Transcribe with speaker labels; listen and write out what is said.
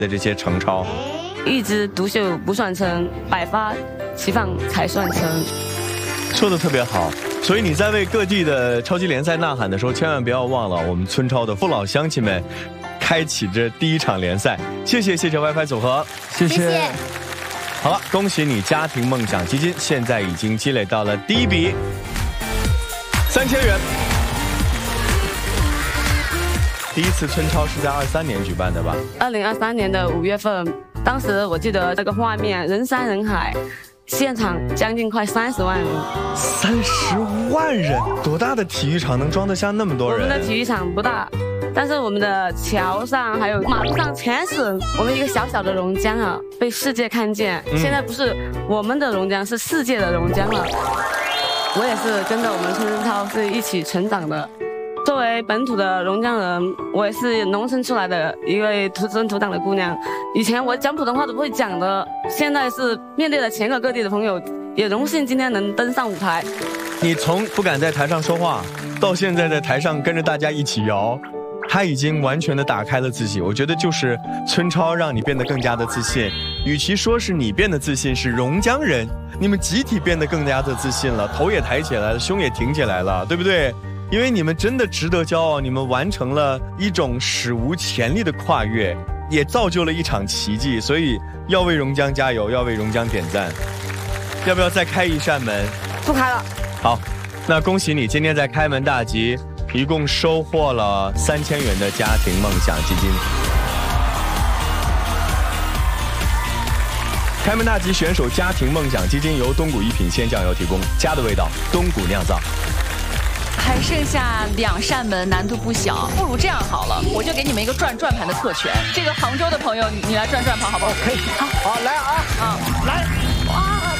Speaker 1: 的这些程超。
Speaker 2: 一枝独秀不算成，百花齐放才算成。
Speaker 1: 说的特别好，所以你在为各地的超级联赛呐喊的时候，千万不要忘了我们村超的父老乡亲们，开启这第一场联赛。谢谢 WiFi 组合，
Speaker 3: 谢谢。
Speaker 1: 好了，恭喜你，家庭梦想基金现在已经积累到了第一笔3000元。第一次村超是在23年举办的吧
Speaker 2: ？2023年的5月份，当时我记得这个画面人山人海。现场将近快30万人
Speaker 1: ，30万人，多大的体育场能装得下那么多人？
Speaker 2: 我们的体育场不大，但是我们的桥上还有马路上全是我们一个小小的榕江啊，被世界看见。现在不是我们的榕江，是世界的榕江了。我也是跟着我们村超是一起成长的。作为本土的榕江人，我也是农村出来的一位土生土长的姑娘。以前我讲普通话都不会讲的，现在是面对了全国各地的朋友，也荣幸今天能登上舞台。
Speaker 1: 你从不敢在台上说话，到现在在台上跟着大家一起摇，他已经完全的打开了自己。我觉得就是村超让你变得更加的自信，与其说是你变得自信，是榕江人你们集体变得更加的自信了，头也抬起来了，胸也挺起来了，对不对？因为你们真的值得骄傲，你们完成了一种史无前例的跨越，也造就了一场奇迹，所以要为榕江加油，要为榕江点赞。要不要再开一扇门？
Speaker 2: 不开了。
Speaker 1: 好，那恭喜你，今天在开门大吉一共收获了3000元的家庭梦想基金。开门大吉选手家庭梦想基金由东谷一品鲜酱油提供，家的味道，东谷酿造。
Speaker 4: 还剩下2扇门，难度不小。不如这样好了，我就给你们一个转盘的特权。这个杭州的朋友，你来转盘好不好？
Speaker 5: 可以。好，来啊！来。